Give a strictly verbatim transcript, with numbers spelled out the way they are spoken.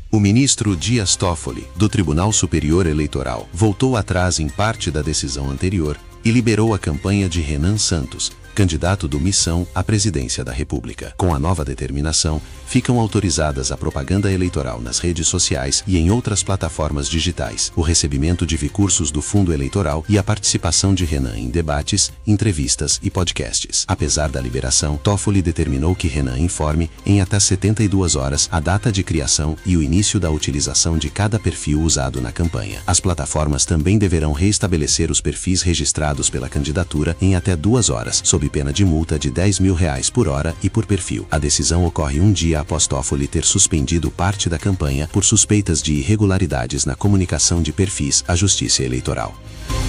O ministro Dias Toffoli, do Tribunal Superior Eleitoral, voltou atrás em parte da decisão anterior e liberou a campanha de Renan Santos, candidato do Missão à presidência da República. Com a nova determinação, ficam autorizadas a propaganda eleitoral nas redes sociais e em outras plataformas digitais, o recebimento de recursos do fundo eleitoral e a participação de Renan em debates, entrevistas e podcasts. Apesar da liberação, Toffoli determinou que Renan informe, em até setenta e duas horas, a data de criação e o início da utilização de cada perfil usado na campanha. As plataformas também deverão reestabelecer os perfis registrados pela candidatura em até duas horas, sob pena de multa de dez mil reais por hora e por perfil. A decisão ocorre um dia após Toffoli ter suspendido parte da campanha por suspeitas de irregularidades na comunicação de perfis à Justiça Eleitoral.